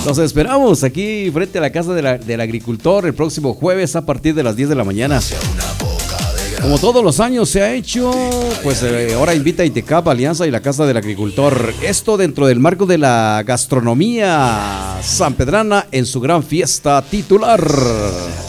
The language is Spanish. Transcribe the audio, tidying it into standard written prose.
Los esperamos aquí frente a la casa del agricultor el próximo jueves a partir de las 10 de la mañana. Como todos los años se ha hecho, pues ahora invita a ITECAP, Alianza y la Casa del Agricultor. Esto dentro del marco de la gastronomía sanpedrana en su gran fiesta titular.